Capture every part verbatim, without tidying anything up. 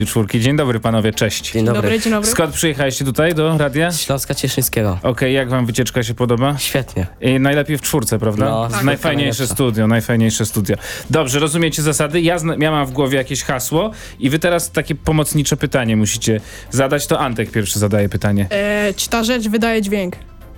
Czwórki. Dzień dobry panowie, cześć. Dzień dobry. Dobry, dzień dobry. Skąd przyjechaliście tutaj do radia? Śląska Cieszyńskiego. Okej, jak wam wycieczka się podoba? Świetnie. I najlepiej w czwórce, prawda? No, tak. Najfajniejsze Najlepsza. studio, najfajniejsze studio. Dobrze, rozumiecie zasady? Ja, zna, ja mam w głowie jakieś hasło i wy teraz takie pomocnicze pytanie musicie zadać. To Antek pierwszy zadaje pytanie. E, czy ta rzecz wydaje dźwięk?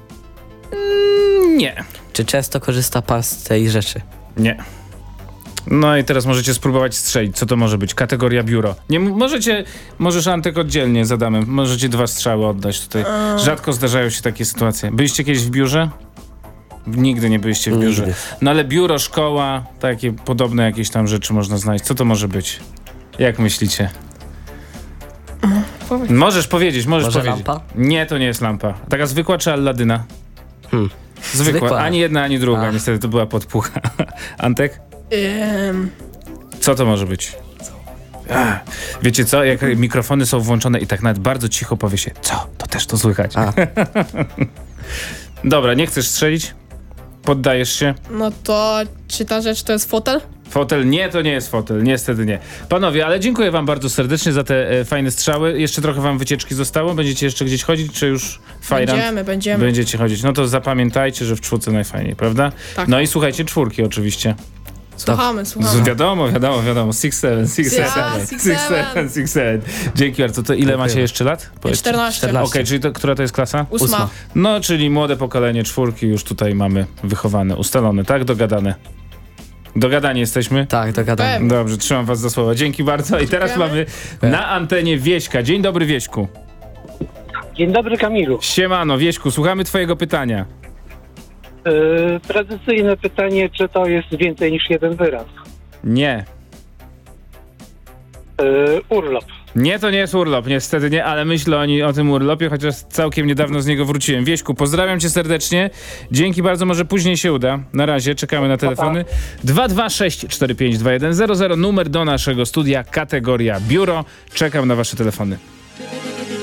Nie. Czy często korzysta pan z tej rzeczy? Nie. No i teraz możecie spróbować strzelić, co to może być. Kategoria biuro. Nie m- możecie, możesz Antek oddzielnie zadamy. Możecie dwa strzały oddać tutaj. Rzadko zdarzają się takie sytuacje. Byliście kiedyś w biurze? Nigdy nie byliście w biurze. Nigdy. No ale biuro, szkoła, takie podobne jakieś tam rzeczy można znaleźć. Co to może być? Jak myślicie? Powiedz. Możesz powiedzieć, możesz Może powiedzieć. lampa? Nie, to nie jest lampa. Taka zwykła czy Alladyna? Hmm. Zwykła. Zwykła. Ani jedna, ani druga. A. Niestety to była podpucha. Antek? Ehm, Co to może być? Ach, wiecie co? Jak mikrofony są włączone i tak nawet bardzo cicho powie się co? To też to słychać. A. Dobra, nie chcesz strzelić? Poddajesz się? no to czy ta rzecz to jest fotel? Fotel? Nie, to nie jest fotel. Niestety nie. Panowie, ale dziękuję wam bardzo serdecznie za te e, fajne strzały. Jeszcze trochę wam wycieczki zostało? Będziecie jeszcze gdzieś chodzić, czy już fajrant? Będziemy, będziemy. Będziecie chodzić. No to zapamiętajcie, że w czwórce najfajniej, prawda? Tak. No i słuchajcie, czwórki oczywiście. Słuchamy, Z, słuchamy. wiadomo, wiadomo, wiadomo. six seven, six Ja, seven, six six seven. seven, six seven. Dzięki bardzo. To ile Dziękuję. macie jeszcze lat? Powiedzcie. czternaście. czternaście. Okej, czyli to, która to jest klasa? Ósma. Ósma. No, czyli młode pokolenie czwórki już tutaj mamy wychowane, ustalone, tak? Dogadane. Dogadani jesteśmy? Tak, dogadamy. Pewnie. Dobrze, trzymam was za słowa. Dzięki bardzo. I teraz mamy Dziękujemy. na antenie Wieśka. Dzień dobry, Wieśku. Dzień dobry, Kamilu. Siemano, Wieśku, słuchamy twojego pytania. Yy, tradycyjne pytanie, czy to jest więcej niż jeden wyraz? Nie. Yy, urlop. Nie, to nie jest urlop, niestety nie, ale myślę o, ni- o tym urlopie, chociaż całkiem niedawno z niego wróciłem. Wieśku, pozdrawiam cię serdecznie. Dzięki bardzo, może później się uda. Na razie, czekamy na telefony. dwa dwa sześć cztery pięć dwa jeden zero zero, numer do naszego studia, kategoria biuro. Czekam na wasze telefony.